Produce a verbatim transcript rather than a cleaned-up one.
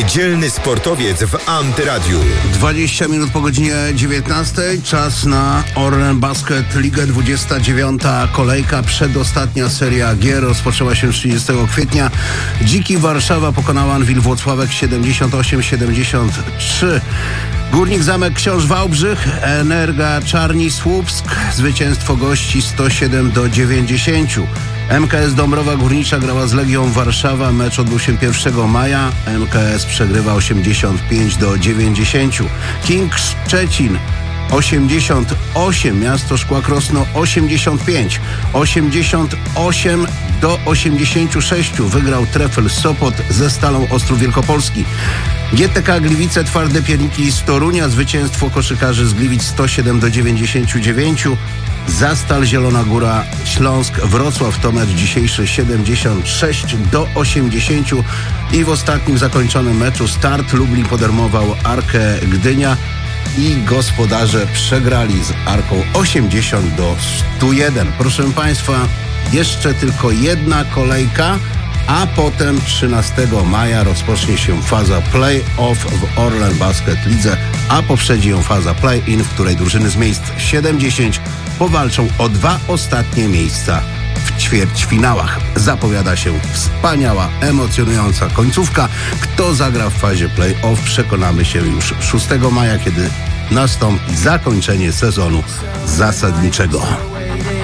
Niedzielny sportowiec w Antyradiu. dwadzieścia minut po godzinie dziewiętnastej. Czas na Orlen Basket Ligę. dwudziesta dziewiąta kolejka. Przedostatnia seria gier rozpoczęła się trzydziestego kwietnia. Dziki Warszawa pokonała Anwil Włocławek siedemdziesiąt osiem siedemdziesiąt trzy. Górnik Zamek Książ Wałbrzych, Energa Czarni Słupsk, zwycięstwo gości sto siedem do dziewięćdziesięciu. M K S Dąbrowa Górnicza grała z Legią Warszawa, mecz odbył się pierwszego maja, M K S przegrywa osiemdziesiąt pięć do dziewięćdziesięciu. Kings Szczecin osiemdziesiąt osiem, Miasto Szkła Krosno osiemdziesiąt pięć, osiemdziesiąt osiem do osiemdziesięciu sześciu wygrał Trefl Sopot ze Stalą Ostrów Wielkopolski. G T K Gliwice Twarde Pierniki z Torunia, zwycięstwo koszykarzy z Gliwic sto siedem do dziewięćdziesięciu dziewięciu. Zastal Zielona Góra Śląsk Wrocław to mecz dzisiejszy siedemdziesiąt sześć do osiemdziesięciu. I w ostatnim zakończonym meczu Start Lublin podermował Arkę Gdynia i gospodarze przegrali z Arką osiemdziesiąt do stu jeden. Proszę Państwa, jeszcze tylko jedna kolejka, a potem trzynastego maja rozpocznie się faza play-off w Orlen Basket Lidze, a poprzedzi ją faza play-in, w której drużyny z miejsc siedem dziesięć powalczą o dwa ostatnie miejsca w ćwierćfinałach. Zapowiada się wspaniała, emocjonująca końcówka. Kto zagra w fazie play-off, przekonamy się już szóstego maja, kiedy nastąpi zakończenie sezonu zasadniczego.